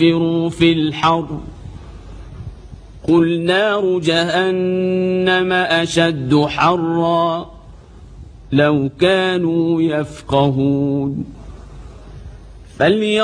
فانفروا في الحر قل نار جهنم أشد حرا لو كانوا يفقهون